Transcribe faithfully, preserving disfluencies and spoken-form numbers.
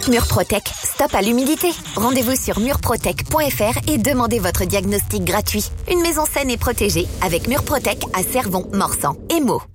Murprotec, stop à l'humidité. Rendez-vous sur murprotec point f r et demandez votre diagnostic gratuit. Une maison saine et protégée avec Murprotec à Cervon, Morsan et Meaux.